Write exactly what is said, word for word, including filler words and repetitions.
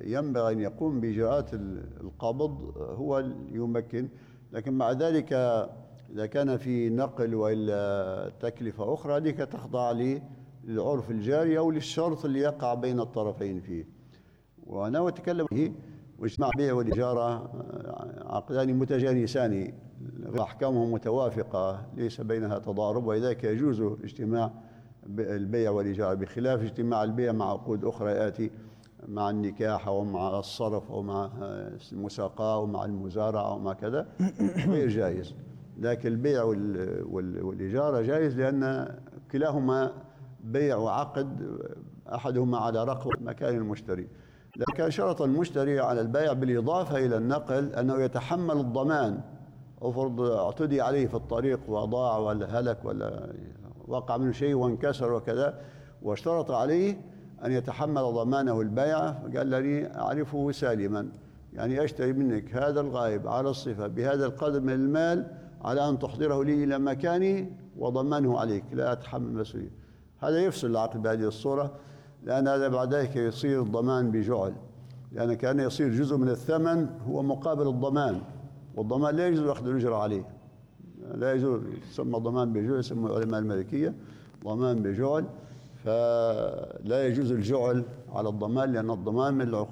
ينبغي أن يقوم بإجراءات القبض هو يمكن، لكن مع ذلك إذا كان في نقل وإلا تكلفة أخرى هذه تخضع للعرف الجاري أو للشرط اللي يقع بين الطرفين فيه. وأنا أتكلم فيه واجتماع البيع والإجارة عقدان متجانسان أحكامهم متوافقة ليس بينها تضارب، ولذلك يجوز اجتماع البيع والإجارة بخلاف اجتماع البيع مع عقود أخرى يأتي مع النكاح أو مع الصرف أو مع المساقاة أو مع المزارعة أو مع كذا غير جائز. لكن البيع والإجارة جائز لأن كلاهما بيع وعقد أحدهما على رقبة مكان المشتري. لكن شرط المشتري على البيع بالإضافة إلى النقل أنه يتحمل الضمان، أفرض اعتدي عليه في الطريق وضاع ولا هلك ولا وقع منه شيء وانكسر وكذا، واشترط عليه أن يتحمل ضمانه البيع، قال لي أعرفه سالما، يعني أشتري منك هذا الغائب على الصفة بهذا القدر من المال على أن تحضره لي إلى مكاني وضمنه عليك لا أتحمل مسؤولية. هذا يفصل العقد بهذه الصورة، لأن هذا بعد ذلك يصير الضمان بجعل، لأن كان يصير جزء من الثمن هو مقابل الضمان، والضمان لا يجوز أخذ الأجرة عليه، لا يجوز، يسمى ضمان بجعل، يسمى علماء المالكية ضمان بجعل، فلا يجوز الجعل على الضمان لأن الضمان من العقود.